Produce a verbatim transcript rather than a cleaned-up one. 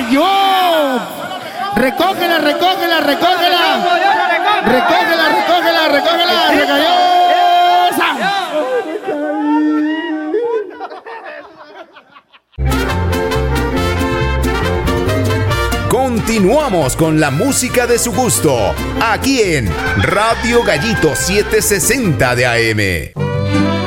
cayó! ¡Recógela, recógela, recógela! ¡Recógela, recógela, recógela! ¡Recayó! Continuamos con la música de su gusto, aquí en Radio Gallito setecientos sesenta de A M.